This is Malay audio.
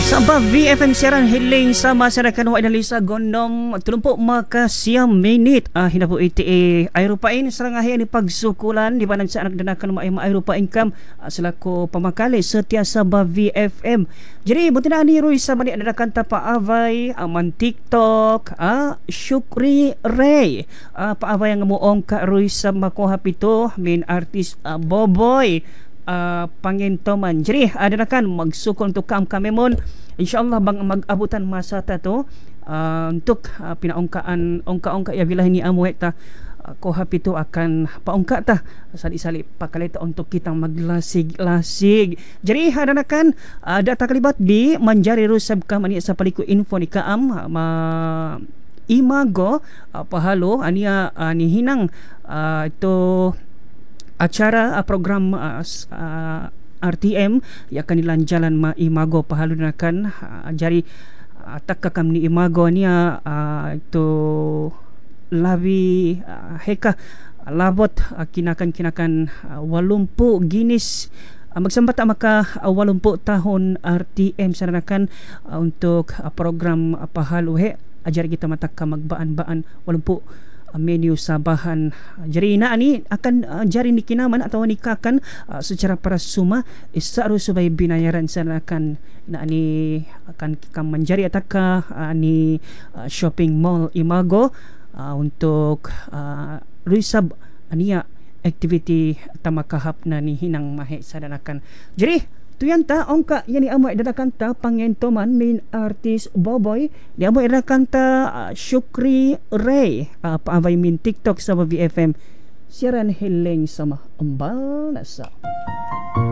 Sabah VFM siaran hiling sa masyarakat wa inalisa gondom 30 makasiam minit hina po iti ayrupain sarang ahi ni pagsukulan di banang sa anak danakan ayrupain kam selaku pamakali setia Sabah VFM. Jadi buti na ni Roy sa mani danakan ta paavay man TikTok Syukri Ray paavay ang muong ka Roy sa makuha pito min artist Boboy pangintoman. Jadi danakan magsukol untuk kami mon insyaallah bang mag-abutan masa ta to untuk pinaungkaan ongka ya bilah ni amo ta ko hapito akan paungka ta sali-sali pakalita untuk kita maglasig-lasig. Jadi hadanakan data kalibat di manjari rusab ka mani sa paliku info ni kaam imago pahalo ania ni hinang ito acara program RTM ya kanilang jalan maimago pahalunakan jari takakam ni imago niya itu labi heka labot kinakan 80 Guinness magsambat maka 80 tahun RTM saranakan untuk program pahaluhe ajari kita matakka magbaan-baan 80 menu sabahan. Jadi ina ani akan jari ni kinaman atau nikakan secara prasuma isa ro subay binayaran sanakan ina ani akan kam manjari ataka ni shopping mall Imago untuk risab ania activity tamakahap na ni hinang mahe sadanakan. Jadi tuyan ta ongka yani amoy dadakan ta pangentoman main artist Boboy di amoy dadakan ta Syukri Ray paavay min TikTok sa VFM siaran hiling sama embal nasa